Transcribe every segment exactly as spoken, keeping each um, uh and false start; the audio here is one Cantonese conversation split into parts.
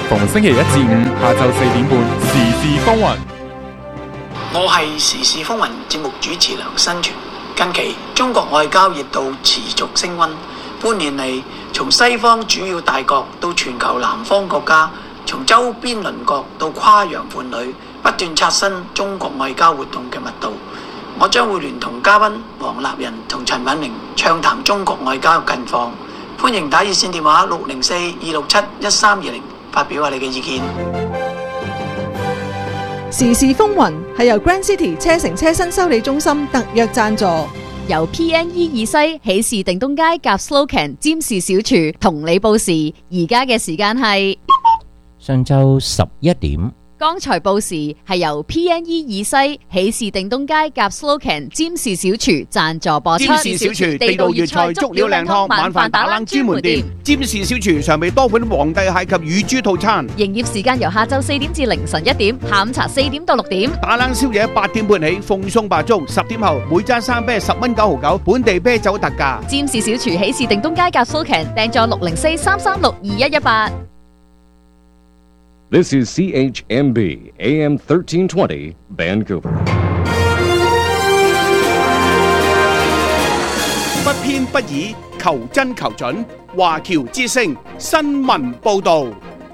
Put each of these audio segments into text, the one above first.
逢星期一至五下晝四點半，時事風雲。 我係時事風雲節目主持梁新全。近期中國外交熱度持續升溫，半年嚟，從西方主要大國到全球南方國家，從周邊鄰國到跨洋伴侶，不斷刷新中國外交活動嘅密度。我將會聯同嘉賓黃立仁同陳敏明暢談中國外交近況。歡迎打熱線電話六零四二六七一三二零發表下你嘅意見。 時事風雲係由 Grand City 車城車新修理中心特約贊助， 由 P N E 二西喜事定東街夾 Slocan 占士小廚同你報時。而家嘅時間係上晝十一點。 剛才報時係由 P N E 二西喜事定東街夾 Slocan 占士小廚贊助播出。 占士小廚地道粵菜足料靚湯，晚飯打冷專門店。占士小廚常備多款皇帝蟹及乳豬套餐。 營業時間由下晝四點至凌晨一點，下午茶四點到六點。 打冷宵夜八點半起，奉送白粥，十點後每樽生啤十蚊九毫九，本地啤酒特價。 占士小廚喜事定東街夾 Slocan 訂座六零四三三六二一一八。 This is C H M B A M thirteen twenty Vancouver。 不偏不倚，求真求準。華僑之聲新聞報導。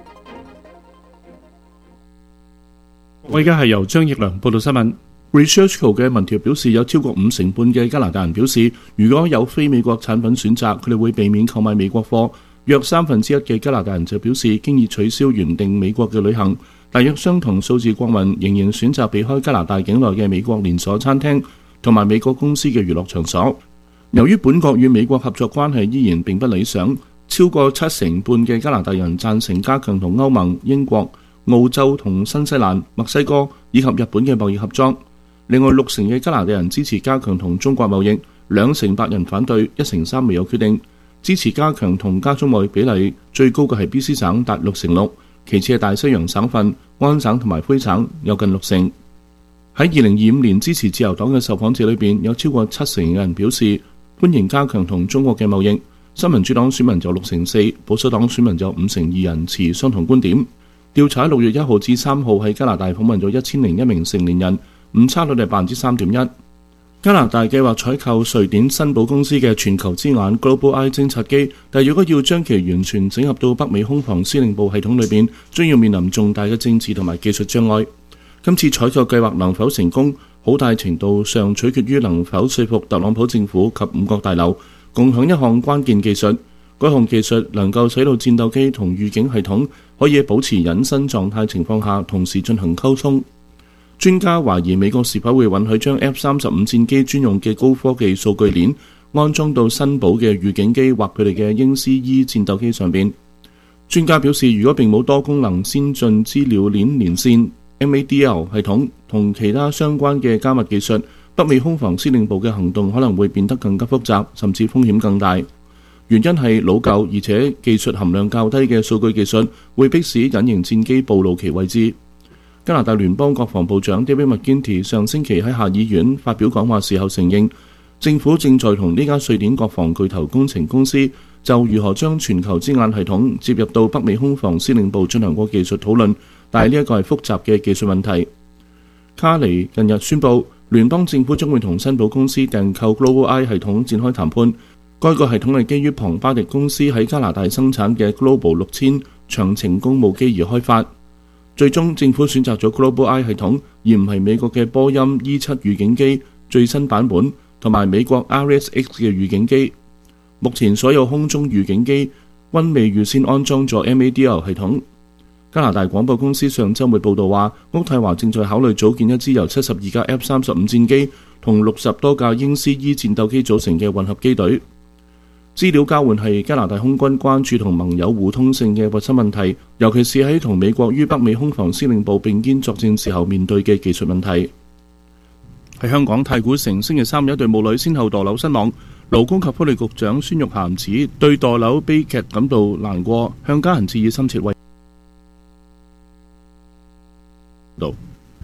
我而家係由張奕良報道新聞。ResearchGate 嘅民調表示，有超過五成半嘅加拿大人表示，如果有非美國產品選擇，佢哋會避免購買美國貨。約三分之一嘅加拿大人就表示經已取消原定美國嘅旅行，大約相同數字國民仍然選擇避開加拿大境內嘅美國連鎖餐廳同埋美國公司嘅娛樂場所。由於本國與美國合作關係依然並不理想，超過七成半嘅加拿大人贊成加強同歐盟、英國、澳洲同新西蘭、墨西哥以及日本嘅貿易合作。另外六成嘅加拿大人支持加強同中國貿易，兩成八人反對，一成三未有決定。支持加強同加中貿易比例最高嘅係 B C 省達六成六，其次係大西洋省份、安省同埋魁省有近六成。喺二零二五年支持自由黨嘅受訪者裏邊，有超過七成嘅人表示歡迎加強同中國嘅貿易。新民主黨選民就六成四，保守黨選民就五成二人持相同觀點。調查喺六月一號至三號喺加拿大訪問咗一千零一名成年人，誤差率係百分之三點一。加拿大計劃採購瑞典新寶公司嘅全球之眼 Global Eye 偵察機，但如果要將其完全整合到北美空防司令部系統裏邊，將要面臨重大嘅政治同埋技術障礙。今次採購計劃能否成功，好大程度上取決於能否說服特朗普政府及五角大樓共享一項關鍵技術。該項技術能夠使到戰鬥機同預警系統可以保持隱身狀態情況下同時進行溝通。專家懷疑美國是否會允許將 F 三十五戰機專用嘅高科技數據鏈安裝到新寶嘅預警機或佢哋嘅鷹 C E 戰鬥機上邊。專家表示，如果並冇多功能先進資料鏈連線 M A D L 系統同其他相關嘅加密技術，北美空防司令部嘅行動可能會變得更加複雜，甚至風險更大。原因係老舊而且技術含量較低嘅數據技術會迫使隱形戰機暴露其位置。加拿大聯邦國防部長 David McGuinty 上星期喺下議院發表講話時候承認，政府正在同呢家瑞典國防巨頭工程公司就如何將全球之眼系統接入到北美空防司令部進行過技術討論，但係呢一個係複雜嘅技術問題。卡尼近日宣布，聯邦政府將會同新寶公司訂購 Global Eye 系統展開談判。該個系統係基於龐巴迪公司喺加拿大生產嘅 Global 六千長程公務機而開發。最終政府選擇咗 Global Eye 系統，而唔係美國嘅波音 E 七預警機最新版本同埋美國 R S X 嘅預警機。目前所有空中預警機均未預先安裝咗 M A D L 系統。加拿大廣播公司上週末報道話，渥太華正在考慮組建一支由七十二架 F 三十五戰機同六十多架鷹 C E 戰鬥機組成嘅混合機隊。資料交換係加拿大空軍關注同盟友互通性嘅核心問題，尤其是喺同美國於北美空防司令部並肩作戰時候面對嘅技術問題。喺香港太古城星期三有一對母女先後墮樓身亡，勞工及福利局長孫玉菡指對墮樓悲劇感到難過，向家人致以深切慰。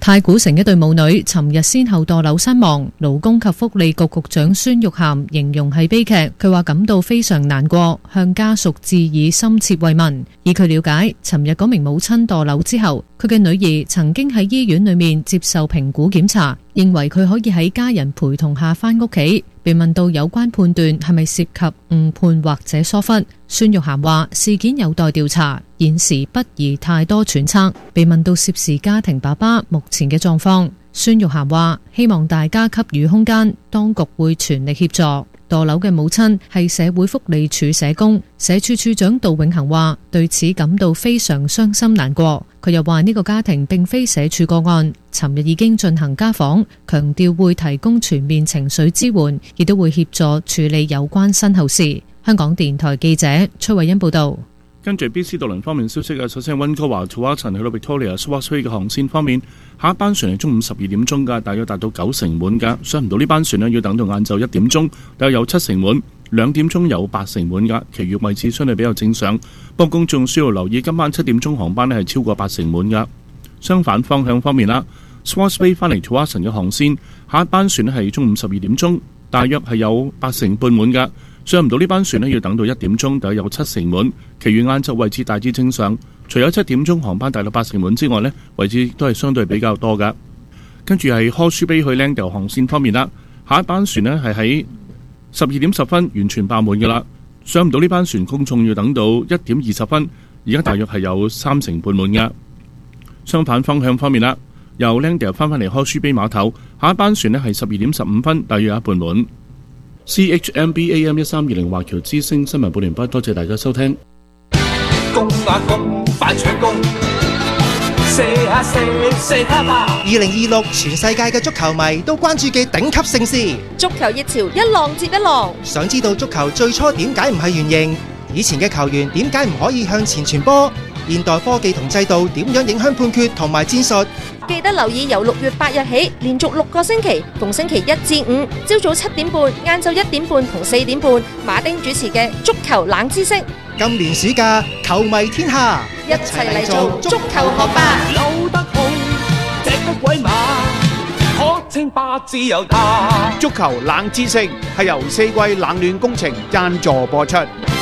太古城一對母女尋日先後墮樓身亡，勞工及福利局局長孫玉菡形容係悲劇，佢話感到非常難過，向家屬致以深切慰問。以佢了解，尋日嗰名母親墮樓之後，佢嘅女兒曾經喺醫院裏面接受評估檢查，認為佢可以喺家人陪同下返屋企。被問到有關判斷係咪涉及誤判或者疏忽，孫玉菡話事件有待調查，現時不宜太多揣測。被問到涉事家庭爸爸目前嘅狀況，孫玉菡話希望大家給予空間，當局會全力協助。墮樓嘅母親係社會福利署社工，社署署長杜永恒話對此感到非常傷心難過。佢又話呢個家庭並非社署個案，尋日已經進行家訪，強調會提供全面情緒支援，亦都會協助處理有關身後事。香港電台記者崔慧欣報道。 跟住 B C 渡輪方面消息啊，首先係溫哥華 Tsawwassen 去到 Victoria Swansea 嘅航線方面，下一班船係中午十二點鐘㗎，大約達到九成滿㗎。上唔到呢班船呢，要等到晏晝一點鐘，大約有七成滿；兩點鐘有八成滿㗎，其餘位置相對比較正常。不過公眾需要留意，今晚七點鐘航班呢係超過八成滿㗎。相反方向方面啦 ，Swansea 翻嚟 Tsawwassen 嘅航線，下一班船呢係中午十二點鐘，大約係有八成半滿㗎。上唔到呢班船呢，要等到一點鐘，大約有七成滿，其餘晏晝位置大致正常。除咗七點鐘航班大約八成滿之外呢，位置都係相對比較多噶。跟住係 Horseshoe Bay 去 Langdale 航線方面啦，下一班船呢係喺十二點十分完全爆滿噶啦。上唔到呢班船，公眾要等到一點二十分，而家大約係有三成半滿噶。相反方向方面啦，由 Langdale 翻返嚟 Horseshoe Bay 碼頭，下一班船呢係十二點十五分，大約有一半滿。C H M B A M 一三二零華僑之聲新聞報完畢，多謝大家收聽。 公啊公，快搶攻！射下射，射下吧！ 二零二六全世界嘅足球迷都關注嘅頂級盛事， 足球熱潮一浪接一浪。 想知道足球最初點解唔係圓形？以前嘅球員點解唔可以向前傳波？現代科技同制度點樣影響判決同埋戰術？ 記得留意由六月八日起，連續六個星期，逢星期一至五，朝早七點半、晏晝一點半同四點半，馬丁主持嘅足球冷知識。 今年暑假，球迷天下， 一齊嚟做足球學霸。 扭得好，踢得鬼馬，可稱霸自由他。 足球冷知識係由四季冷暖工程贊助播出。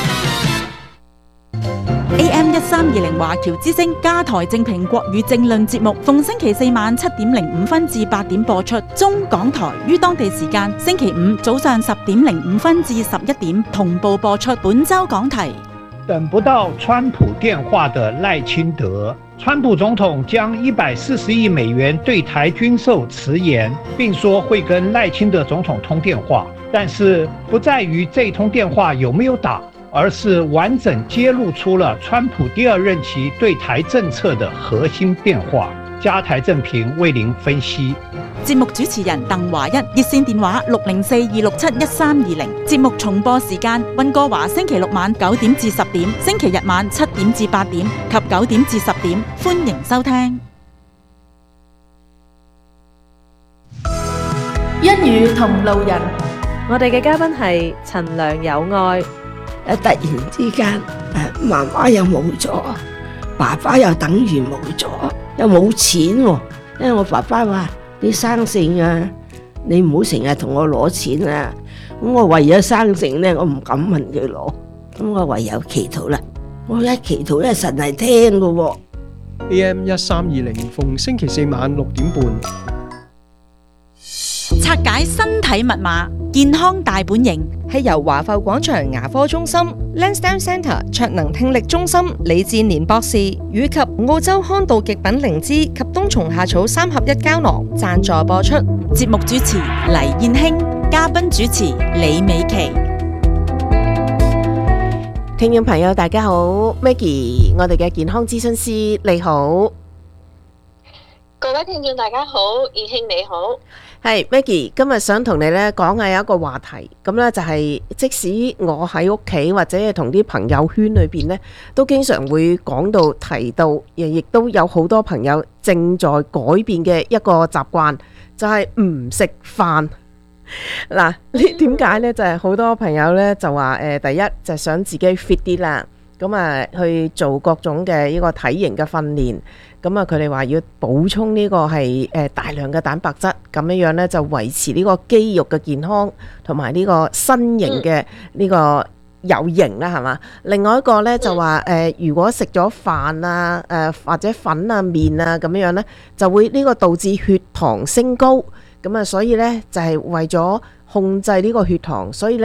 A M 一三二零華僑之聲加台正評國語政論節目，逢星期四晚七點零五分至八點播出。中港台於當地時間星期五早上十點零五分至十一點同步播出。本周講題： 等不到川普電話的賴清德。川普總統將一百四十億美元對台軍售遲延，並說會跟賴清德總統通電話，但是不在於這通電話有沒有打，而是完整揭露出了川普第二任期對台政策的核心變化。加台正評為您分析。 節目主持人鄧華一，熱線電話六零四二六七一三二零。節目重播時間：溫哥華星期六晚九點至十點，星期日晚七點至八點及九點至十點。歡迎收聽。 一語同路人，我哋嘅嘉賓係陳良有愛。 誒，突然之間，誒，媽媽又冇咗，爸爸又等於冇咗，又冇錢喎。因為我爸爸話：你生性啊，你唔好成日同我攞錢啊。咁我為咗生性咧，我唔敢問佢攞，咁我唯有祈禱啦。我一祈禱咧，神係聽噶喎。 A M 一三二零逢星期四晚六點半， 拆解身體密碼，健康大本營， 係由華埠廣場牙科中心、Lansdowne Centre 卓能聽力中心李志年博士以及澳洲康道極品靈芝及冬蟲夏草三合一膠囊贊助播出。 節目主持黎燕卿，嘉賓主持李美琪。 聽眾朋友大家好 ，Maggie， 我哋嘅健康諮詢師你好。 各位聽眾大家好，燕卿你好。 係 Maggie， 今日想同你咧講嘅有一個話題，咁咧就係即使我喺屋企或者係同啲朋友圈裏邊咧，都經常會講到提到，亦都有好多朋友正在改變嘅一個習慣，就係唔食飯。嗱，呢點解呢？就係、是、好多朋友呢就話誒、呃，第一就係、想自己 fit 啲啦， 咁啊去做各種嘅呢個體型嘅訓練。咁啊佢哋話要補充呢個係誒大量嘅蛋白質，咁樣樣咧就維持呢個肌肉嘅健康同埋呢個身形嘅呢個有型啦，係嘛？另外一個咧就話誒、呃，如果食咗飯啊、誒、呃、或者粉啊、麵啊咁樣樣咧，就會呢個導致血糖升高。咁啊，所以咧就係為咗控制呢個血糖，所以咧。